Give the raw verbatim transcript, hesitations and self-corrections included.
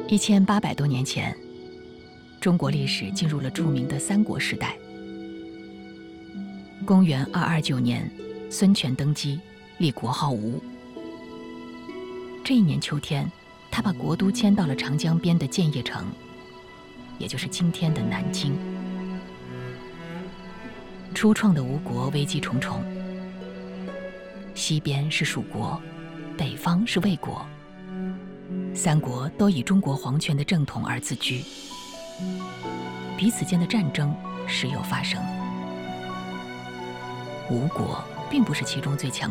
一千八百多年前，中国历史进入了著名的三国时代。公元二二九年，孙权登基，立国号吴。这一年秋天，他把国都迁到了长江边的建业城，也就是今天的南京。初创的吴国危机重重，西边是蜀国，北方是魏国，三国都以中国皇权的正统而自居，彼此间的战争时有发生。吴国并不是其中最强